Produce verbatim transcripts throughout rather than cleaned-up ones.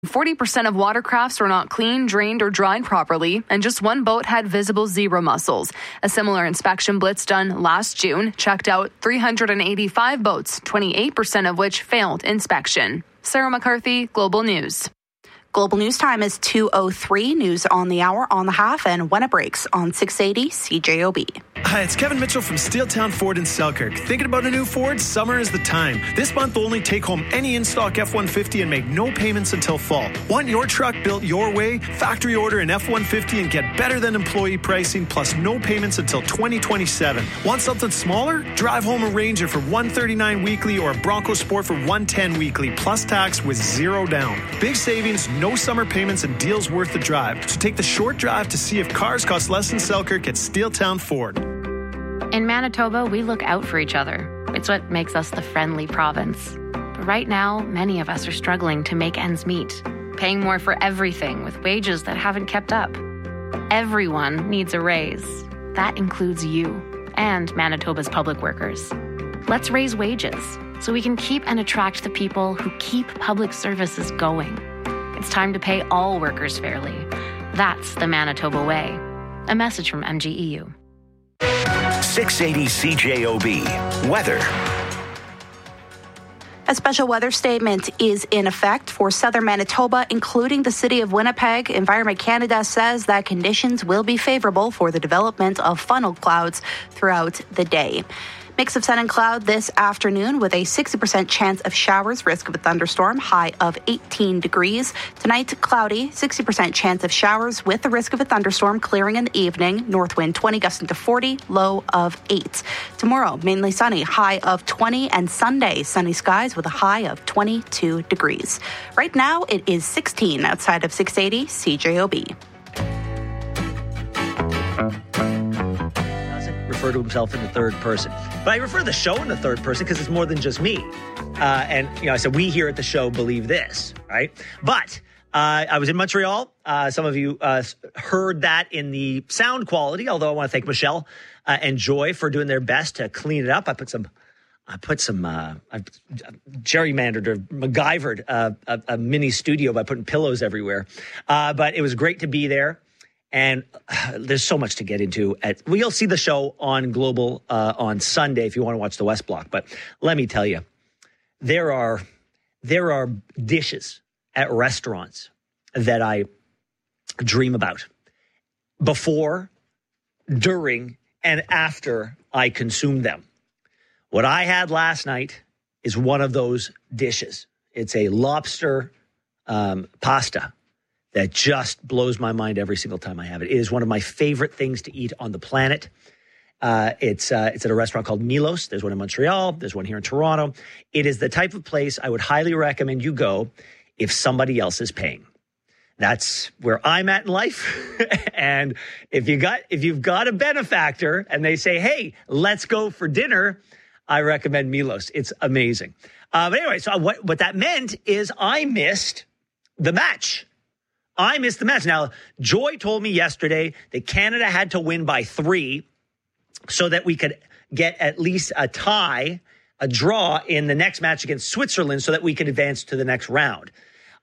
forty percent of watercrafts were not cleaned, drained, or dried properly, and just one boat had visible zebra mussels. A similar inspection blitz done last June checked out three hundred eighty-five boats, twenty-eight percent of which failed inspection. Sarah McCarthy, Global News. Global News time is two oh three. News on the hour, on the half, and when it breaks on six eighty C J O B. Hi, it's Kevin Mitchell from Steeltown Ford in Selkirk. Thinking about a new Ford? Summer is the time. This month, only take home any in-stock F one fifty and make no payments until fall. Want your truck built your way? Factory order an F one fifty and get better than employee pricing plus no payments until twenty twenty-seven. Want something smaller? Drive home a Ranger for one thirty-nine weekly or a Bronco Sport for one ten weekly plus tax with zero down. Big savings, no summer payments, and deals worth the drive. So take the short drive to see if cars cost less than Selkirk at Steeltown Ford. In Manitoba, we look out for each other. It's what makes us the friendly province. But right now, many of us are struggling to make ends meet, paying more for everything with wages that haven't kept up. Everyone needs a raise. That includes you and Manitoba's public workers. Let's raise wages so we can keep and attract the people who keep public services going. It's time to pay all workers fairly. That's the Manitoba way. A message from M G E U. six eighty C J O B. Weather. A special weather statement is in effect for southern Manitoba, including the city of Winnipeg. Environment Canada says that conditions will be favorable for the development of funnel clouds throughout the day. Mix of sun and cloud this afternoon with a sixty percent chance of showers, risk of a thunderstorm, high of eighteen degrees. Tonight, cloudy, sixty percent chance of showers with the risk of a thunderstorm clearing in the evening. North wind twenty, gusting to forty, low of eight. Tomorrow, mainly sunny, high of twenty, and Sunday, sunny skies with a high of twenty-two degrees. Right now, it is sixteen outside of six eighty C J O B. Refer to himself in the third person. But I refer to the show in the third person because it's more than just me. Uh, and, you know, I said, we here at the show believe this, right? But uh, I was in Montreal. Uh, some of you uh, heard that in the sound quality, although I want to thank Michelle uh, and Joy for doing their best to clean it up. I put some, I put some, uh, I gerrymandered or MacGyvered uh, a, a mini studio by putting pillows everywhere. Uh, but it was great to be there. And uh, there's so much to get into. At, well, you'll see the show on Global uh, on Sunday if you want to watch the West Block. But let me tell you, there are there are dishes at restaurants that I dream about before, during, and after I consume them. What I had last night is one of those dishes. It's a lobster um, pasta that just blows my mind every single time I have it. It is one of my favorite things to eat on the planet. Uh, it's uh, it's at a restaurant called Milos. There's one in Montreal. There's one here in Toronto. It is the type of place I would highly recommend you go if somebody else is paying. That's where I'm at in life. And if you got if you've got a benefactor and they say, "Hey, let's go for dinner," I recommend Milos. It's amazing. Uh, but anyway, so what what that meant is I missed the match. I missed the match. Now, Joy told me yesterday that Canada had to win by three so that we could get at least a tie, a draw in the next match against Switzerland so that we could advance to the next round.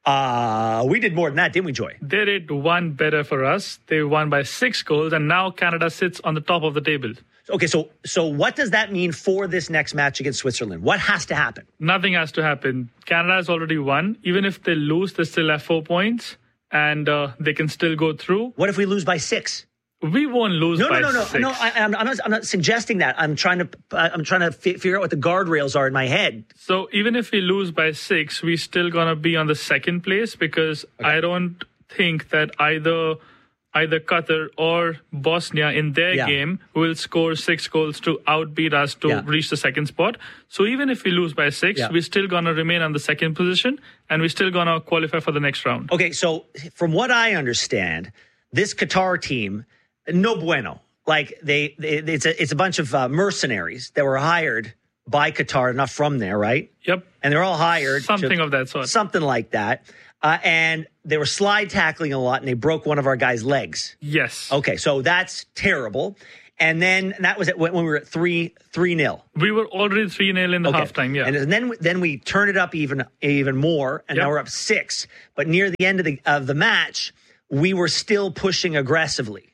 Uh, we did more than that, didn't we, Joy? They did one better for us. They won by six goals, and now Canada sits on the top of the table. Okay, so so what does that mean for this next match against Switzerland? What has to happen? Nothing has to happen. Canada has already won. Even if they lose, they still have four points. And uh, they can still go through. What if we lose by six? We won't lose no, by no, no, no, six. No, I, I'm, I'm, not, I'm not suggesting that. I'm trying to uh, I'm trying to fi- figure out what the guardrails are in my head. So even if we lose by six, we're still going to be on the second place because okay. I don't think that either either Qatar or Bosnia in their yeah. game will score six goals to outbeat us to yeah. reach the second spot. So even if we lose by six, yeah. we're still going to remain on the second position and we're still going to qualify for the next round. Okay, so from what I understand, this Qatar team, no bueno. Like they, they it's a it's a bunch of uh, mercenaries that were hired by Qatar, not from there, right? Yep. And they're all hired. Something to, of that sort. Something like that. Uh, and they were slide tackling a lot, and they broke one of our guys' legs. Yes. Okay, so that's terrible. And then and that was it when we were at three three nil. We were already three nil in the okay. halftime, yeah. And then then we turned it up even even more, and yep. now we're up six. But near the end of the of the match, we were still pushing aggressively.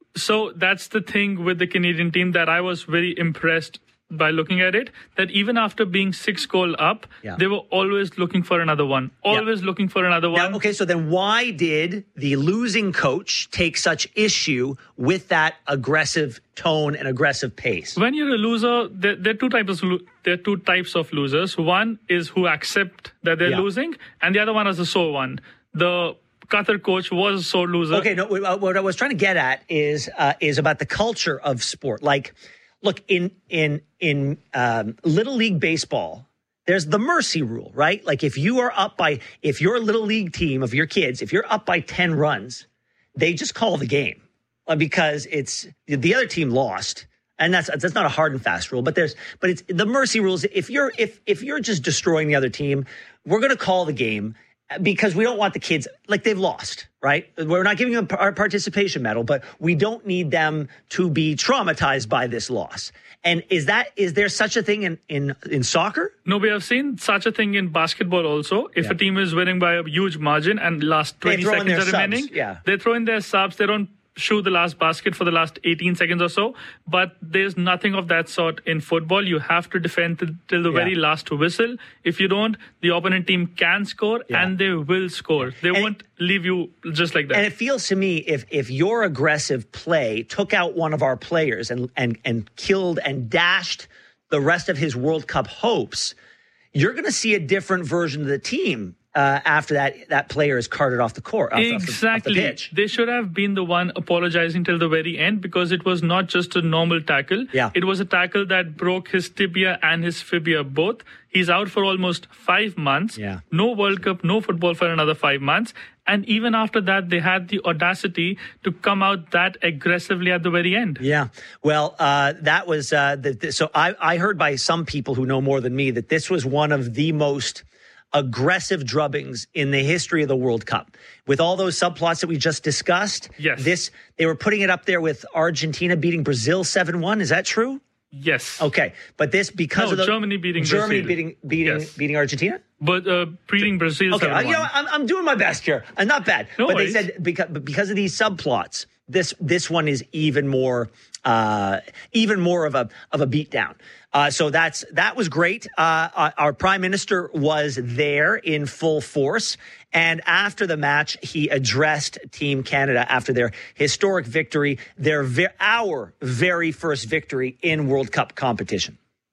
So that's the thing with the Canadian team that I was very impressed by looking at it, that even after being six goal up, yeah. they were always looking for another one. Always yeah. looking for another one. Now, okay, so then why did the losing coach take such issue with that aggressive tone and aggressive pace? When you're a loser, there, there are two types of there are two types of losers. One is who accept that they're yeah. losing, and the other one is the sore one. The Qatar coach was a sore loser. Okay, no, what I was trying to get at is uh, is about the culture of sport. Like, look, in in in um, Little League baseball, there's the mercy rule, right? Like if you are up by, if your Little League team of your kids, if you're up by ten runs, they just call the game because it's the other team lost. And that's that's not a hard and fast rule, but there's but it's the mercy rules. If you're if if you're just destroying the other team, we're going to call the game. Because we don't want the kids, like they've lost, right? We're not giving them our participation medal, but we don't need them to be traumatized by this loss. And is that, is there such a thing in, in, in soccer? No, we have seen such a thing in basketball also. If yeah. a team is winning by a huge margin and last twenty seconds are remaining, subs. Yeah. they throw in their subs. They don't shoot the last basket for the last eighteen seconds or so. But there's nothing of that sort in football. You have to defend till, till the yeah. very last whistle. If you don't, the opponent team can score yeah. and they will score. They and won't it, leave you just like that. And it feels to me if if your aggressive play took out one of our players and and and killed and dashed the rest of his World Cup hopes, you're going to see a different version of the team. Uh, after that, that player is carted off the court. Off, exactly. Off the, off the pitch. They should have been the one apologizing till the very end because it was not just a normal tackle. Yeah. It was a tackle that broke his tibia and his fibia both. He's out for almost five months. Yeah. No World Cup, no football for another five months. And even after that, they had the audacity to come out that aggressively at the very end. Yeah. Well, uh, that was uh, the, the, so I, I heard by some people who know more than me that this was one of the most aggressive drubbings in the history of the World Cup. With all those subplots that we just discussed, yes. this they were putting it up there with Argentina beating Brazil seven one. Is that true? Yes. Okay. But this because no, of the Germany beating Germany Brazil. beating beating yes. beating Argentina? But uh, beating Brazil okay, seven one. You know, I'm I'm doing my best here. And not bad. No but worries. They said because because of these subplots, this this one is even more uh, even more of a of a beatdown. Uh, so that's that was great. Uh, our prime minister was there in full force. And after the match, he addressed Team Canada after their historic victory, their ve- our very first victory in World Cup competition.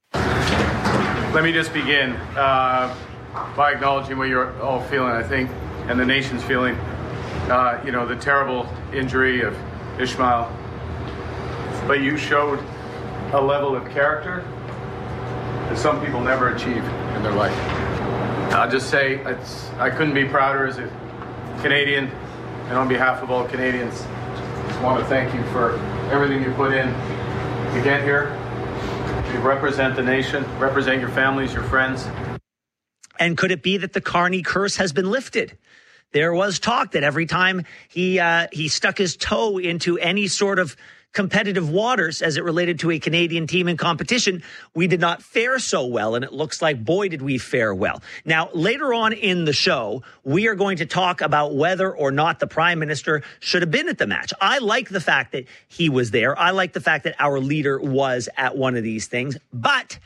Let me just begin uh, by acknowledging what you're all feeling, I think, and the nation's feeling. Uh, you know, the terrible injury of Ismail. But you showed a level of character that some people never achieve in their life. I'll just say it's, I couldn't be prouder as a Canadian, and on behalf of all Canadians, I just want to thank you for everything you put in to get here. You represent the nation, represent your families, your friends. And could it be that the Carney curse has been lifted? There was talk that every time he uh, he stuck his toe into any sort of competitive waters as it related to a Canadian team in competition, we did not fare so well. And it looks like, boy, did we fare well. Now, later on in the show, we are going to talk about whether or not the prime minister should have been at the match. I like the fact that he was there. I like the fact that our leader was at one of these things. But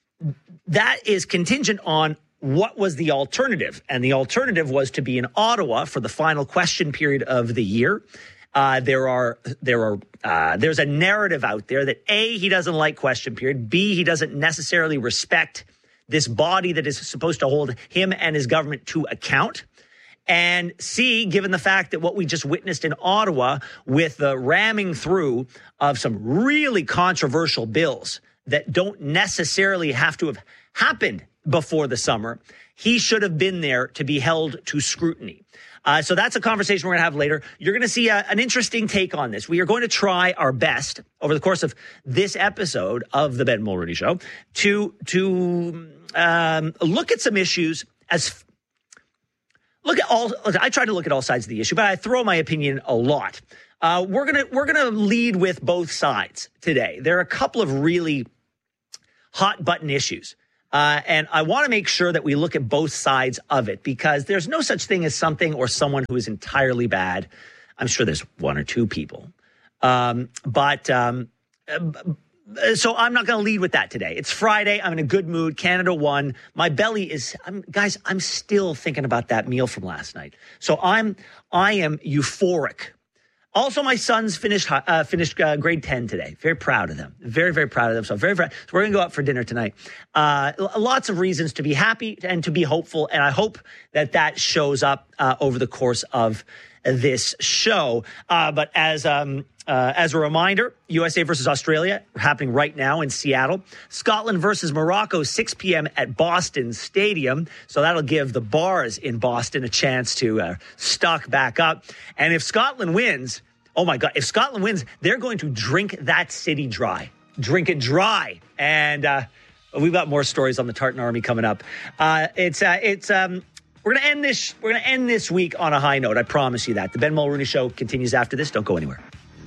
that is contingent on what was the alternative. And the alternative was to be in Ottawa for the final question period of the year. Uh, there are there are uh, there's a narrative out there that A, he doesn't like question period. B, he doesn't necessarily respect this body that is supposed to hold him and his government to account. And C, given the fact that what we just witnessed in Ottawa with the ramming through of some really controversial bills that don't necessarily have to have happened before the summer, he should have been there to be held to scrutiny. Uh, so that's a conversation we're going to have later. You're going to see a, an interesting take on this. We are going to try our best over the course of this episode of the Ben Mulroney Show to to um, look at some issues as look at all. Look, I try to look at all sides of the issue, but I throw my opinion a lot Uh, we're gonna we're gonna lead with both sides today. There are a couple of really hot button issues, uh, and I want to make sure that we look at both sides of it because there's no such thing as something or someone who is entirely bad. I'm sure there's one or two people, um, but. Um, So I'm not going to lead with that today. It's Friday. I'm in a good mood. Canada won. My belly is, I'm, guys, I'm still thinking about that meal from last night. So I'm, I am euphoric. Also, my sons finished uh, finished uh, grade ten today. Very proud of them. Very, very proud of them. So very, very. So we're going to go out for dinner tonight. Uh, lots of reasons to be happy and to be hopeful, and I hope that that shows up uh, over the course of this show. Uh, but as um, uh, as a reminder, U S A versus Australia happening right now in Seattle. Scotland versus Morocco, six p.m. at Boston Stadium. So that'll give the bars in Boston a chance to uh, stock back up. And if Scotland wins, oh my God, if Scotland wins, they're going to drink that city dry. Drink it dry. And uh, we've got more stories on the Tartan Army coming up. Uh, it's uh, it's um. We're going to end this We're going to end this week on a high note. I promise you that. The Ben Mulrooney Show continues after this. Don't go anywhere.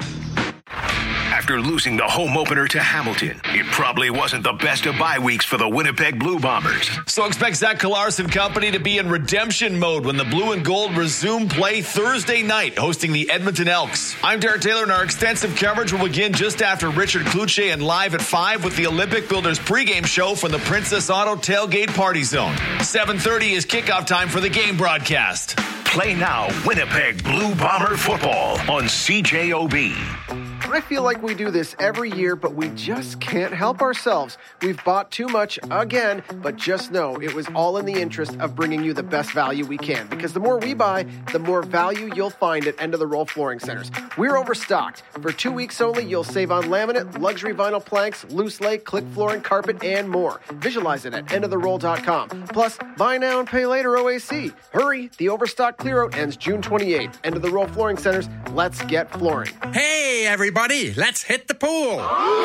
After losing the home opener to Hamilton, it probably wasn't the best of bye weeks for the Winnipeg Blue Bombers. So expect Zach Kolaris and company to be in redemption mode when the Blue and Gold resume play Thursday night, hosting the Edmonton Elks. I'm Derek Taylor, and our extensive coverage will begin just after Richard Cloutier and Live at five with the Olympic Builders pregame show from the Princess Auto Tailgate Party Zone. seven thirty is kickoff time for the game broadcast. Play now Winnipeg Blue Bomber football on C J O B. I feel like we do this every year, but we just can't help ourselves. We've bought too much again, but just know it was all in the interest of bringing you the best value we can. Because the more we buy, the more value you'll find at End of the Roll Flooring Centers. We're overstocked. For two weeks only, you'll save on laminate, luxury vinyl planks, loose lay, click flooring, carpet, and more. Visualize it at end of the roll dot com. Plus, buy now and pay later O A C. Hurry, the overstock clear-out ends June twenty-eighth. End of the Roll Flooring Centers, let's get flooring. Hey, everybody. Buddy, let's hit the pool.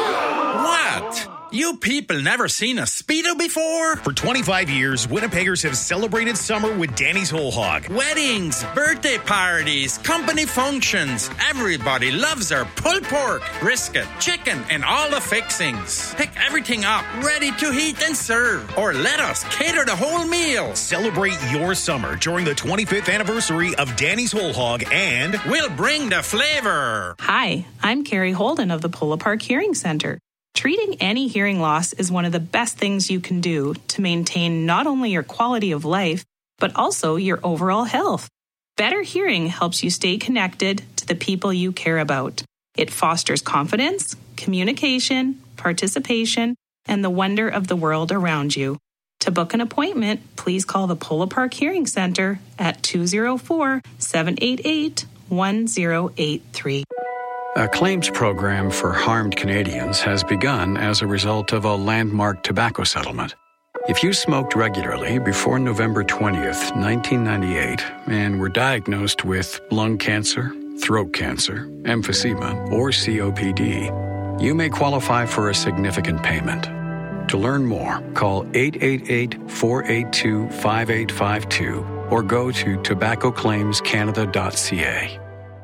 What? You people never seen a Speedo before? For twenty-five years, Winnipeggers have celebrated summer with Danny's Whole Hog. Weddings, birthday parties, company functions. Everybody loves our pulled pork, brisket, chicken, and all the fixings. Pick everything up, ready to heat and serve. Or let us cater the whole meal. Celebrate your summer during the twenty-fifth anniversary of Danny's Whole Hog, and we'll bring the flavor. Hi, I'm Carrie Holden of the Polo Park Hearing Center. Treating any hearing loss is one of the best things you can do to maintain not only your quality of life, but also your overall health. Better hearing helps you stay connected to the people you care about. It fosters confidence, communication, participation, and the wonder of the world around you. To book an appointment, please call the Polo Park Hearing Center at two oh four, seven eight eight, one oh eight three. A claims program for harmed Canadians has begun as a result of a landmark tobacco settlement. If you smoked regularly before November twentieth, nineteen ninety-eight, and were diagnosed with lung cancer, throat cancer, emphysema, or C O P D, you may qualify for a significant payment. To learn more, call eight eight eight, four eight two, five eight five two or go to tobacco claims canada dot c a.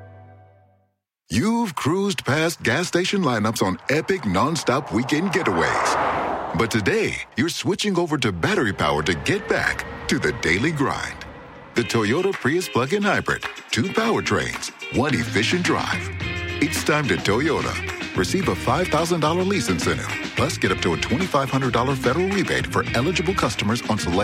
You've cruised past gas station lineups on epic non-stop weekend getaways. But today, you're switching over to battery power to get back to the daily grind. The Toyota Prius plug-in hybrid. Two powertrains, one efficient drive. It's time to Toyota. Receive a five thousand dollars lease incentive. Plus, get up to a twenty-five hundred dollars federal rebate for eligible customers on select